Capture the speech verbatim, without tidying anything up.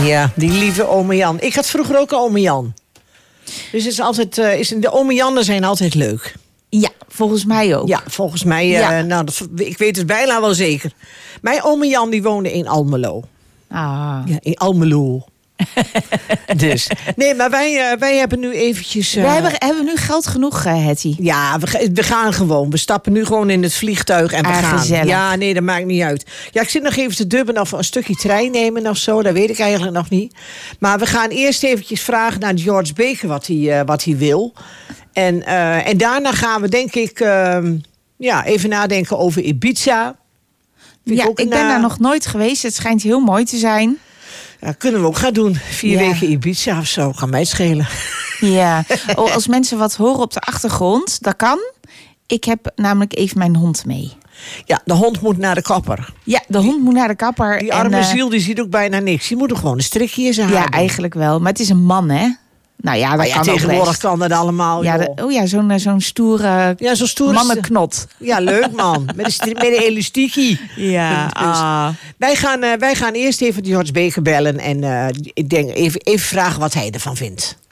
Ja, die lieve ome Jan. Ik had vroeger ook een ome Jan. Dus het is altijd, uh, is, de ome Jannen zijn altijd leuk. Ja, volgens mij ook. Ja, volgens mij, uh, Ja. nou, dat, ik weet het bijna wel zeker. Mijn ome Jan die woonde in Almelo. Ah. Ja, in Almelo. Dus. Nee, maar wij, uh, wij hebben nu eventjes... Uh, We hebben, hebben we nu geld genoeg, uh, Hetty? Ja, we, we gaan gewoon. We stappen nu gewoon in het vliegtuig en we Ah, gaan. gezellig. Ja, nee, dat maakt niet uit. Ja, ik zit nog even te dubben of we een stukje trein nemen of zo. Dat weet ik eigenlijk nog niet. Maar we gaan eerst eventjes vragen naar George Baker wat hij, uh, wat hij wil. En, uh, en daarna gaan we denk ik uh, ja, even nadenken over Ibiza. Vind Ja, ook ik een, ben uh, daar nog nooit geweest. Het schijnt heel mooi te zijn. Ja, kunnen we ook gaan doen. Vier Ja. weken Ibiza of zo. Kan mij het schelen. Ja, oh, als mensen wat horen op de achtergrond, dat kan. Ik heb namelijk even mijn hond mee. Ja, de hond moet naar de kapper. Ja, de hond moet naar de kapper. Die en, arme uh, ziel die ziet ook bijna niks. Die moet er gewoon een strikje in zijn haar Ja, doen. eigenlijk wel. Maar het is een man, hè? Nou ja, dat Maar ja, kan ook tegenwoordig best. kan dat allemaal. Ja, joh. de- oh ja, zo'n uh, zo'n stoere Ja, zo'n stoere... mannenknot. Ja, leuk man. Met een, stri- met een elastiekie. Ja, Dus ah. wij, gaan, uh, wij gaan eerst even George Baker bellen. En uh, ik denk even, even vragen wat hij ervan vindt.